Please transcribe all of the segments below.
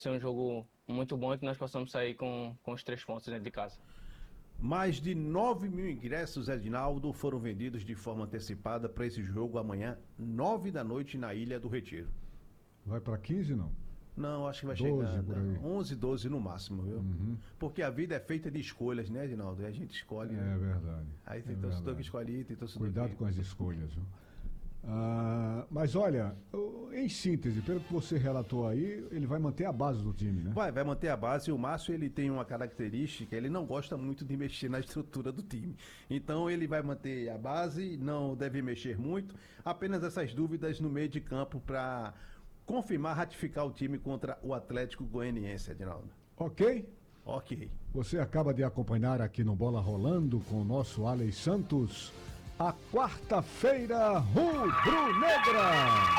ser um jogo muito bom e que nós possamos sair com os 3 pontos dentro de casa. Mais de 9 mil ingressos, Edinaldo, foram vendidos de forma antecipada para esse jogo amanhã, 9 da noite, na Ilha do Retiro. Vai para 15, não? Não, acho que vai 12 chegar por aí. 11, 12 no máximo, viu? Porque a vida é feita de escolhas, né, Edinaldo? E a gente escolhe. É verdade. Aí tem É torcedor verdade. que escolhe, tem torcedor Cuidado que... com as escolhas. Viu? Mas olha, em síntese, pelo que você relatou aí, ele vai manter a base do time, né? Vai manter a base. E o Márcio, ele tem uma característica, ele não gosta muito de mexer na estrutura do time. Então ele vai manter a base, não deve mexer muito. Apenas essas dúvidas no meio de campo para confirmar, ratificar o time contra o Atlético Goianiense, Edinaldo. Ok? Ok. Você acaba de acompanhar aqui no Bola Rolando com o nosso Alex Santos a quarta-feira rubro-negra.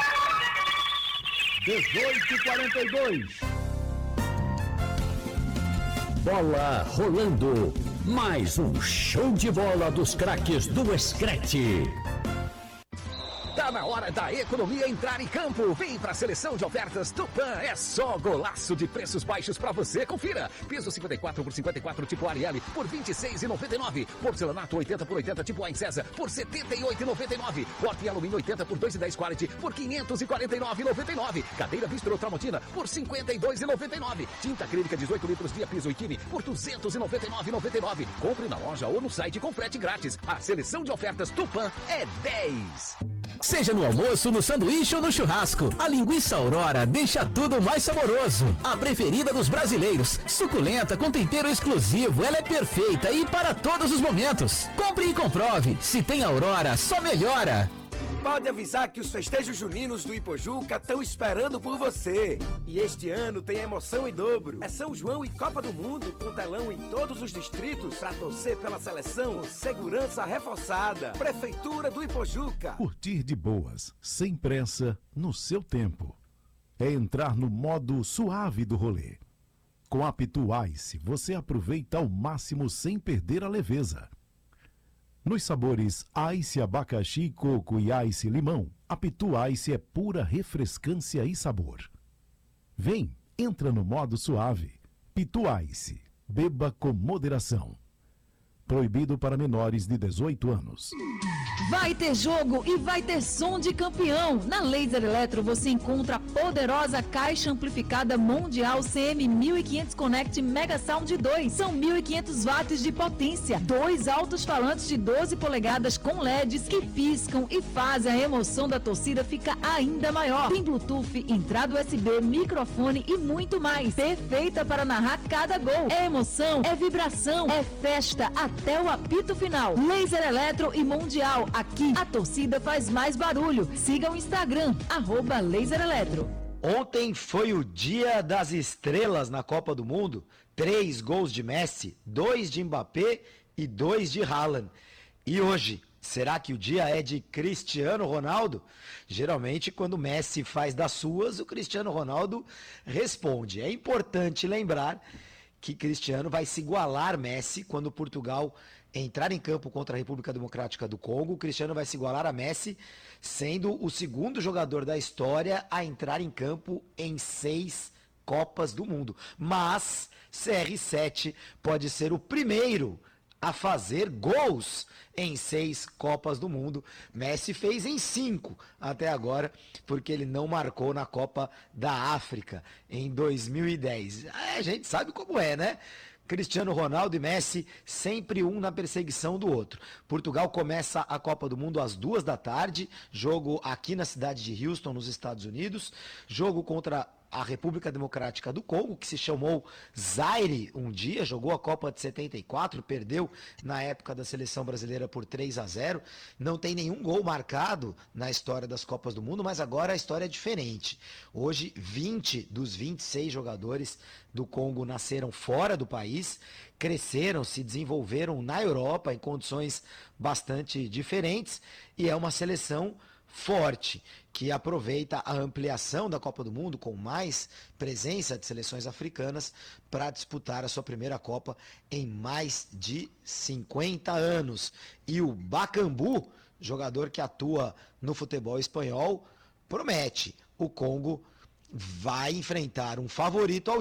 18h42. Bola rolando. Mais um show de bola dos craques do Screte. Tá na hora da economia entrar em campo. Vem pra seleção de ofertas Tupã. É só golaço de preços baixos pra você. Confira. Piso 54 por 54 tipo Ariel por R$ 26,99. Porcelanato 80 por 80 tipo Wine César por R$ 78,99. Corte em alumínio 80 por 2,10 quality por R$ 549,99. Cadeira Bistro Tramontina por R$ 52,99. Tinta acrílica 18 litros via piso e Kine por R$ 299,99. Compre na loja ou no site com frete grátis. A seleção de ofertas Tupã é 10. Seja no almoço, no sanduíche ou no churrasco, a linguiça Aurora deixa tudo mais saboroso. A preferida dos brasileiros, suculenta com tempero exclusivo, ela é perfeita e para todos os momentos. Compre e comprove, se tem Aurora, só melhora. Pode avisar que os festejos juninos do Ipojuca estão esperando por você. E este ano tem emoção em dobro. É São João e Copa do Mundo, com telão em todos os distritos para torcer pela seleção com segurança reforçada. Prefeitura do Ipojuca. Curtir de boas, sem pressa, no seu tempo. É entrar no modo suave do rolê. Com a Pitu Ice, você aproveita ao máximo sem perder a leveza. Nos sabores Ice abacaxi, coco e Ice limão, a Pitu Ice é pura refrescância e sabor. Vem, entra no modo suave. Pitu Ice, beba com moderação. Proibido para menores de 18 anos. Vai ter jogo e vai ter som de campeão. Na Laser Eletro você encontra a poderosa caixa amplificada mundial CM1500 Connect Mega Sound 2. São 1.500 watts de potência. 2 altos-falantes de 12 polegadas com LEDs que piscam e fazem a emoção da torcida ficar ainda maior. Tem Bluetooth, entrada USB, microfone e muito mais. Perfeita para narrar cada gol. É emoção, é vibração, é festa até o apito final. Laser Eletro e Mundial. Aqui a torcida faz mais barulho. Siga o Instagram, @LaserEletro. Ontem foi o dia das estrelas na Copa do Mundo. 3 gols de Messi, 2 de Mbappé e 2 de Haaland. E hoje, será que o dia é de Cristiano Ronaldo? Geralmente, quando o Messi faz das suas, o Cristiano Ronaldo responde. É importante lembrar que Cristiano vai se igualar Messi quando Portugal entrar em campo contra a República Democrática do Congo. O Cristiano vai se igualar a Messi, sendo o segundo jogador da história a entrar em campo em 6 Copas do Mundo. Mas CR7 pode ser o primeiro a fazer gols em 6 Copas do Mundo. Messi fez em 5 até agora, porque ele não marcou na Copa da África em 2010. A gente sabe como é, né? Cristiano Ronaldo e Messi, sempre um na perseguição do outro. Portugal começa a Copa do Mundo às 2 da tarde, jogo aqui na cidade de Houston, nos Estados Unidos, jogo contra a República Democrática do Congo, que se chamou Zaire um dia, jogou a Copa de 74, perdeu na época da seleção brasileira por 3-0, não tem nenhum gol marcado na história das Copas do Mundo, mas agora a história é diferente. Hoje, 20 dos 26 jogadores do Congo nasceram fora do país, cresceram, se desenvolveram na Europa em condições bastante diferentes, e é uma seleção forte, que aproveita a ampliação da Copa do Mundo com mais presença de seleções africanas para disputar a sua primeira Copa em mais de 50 anos. E o Bakambu, jogador que atua no futebol espanhol, promete. O Congo vai enfrentar um favorito ao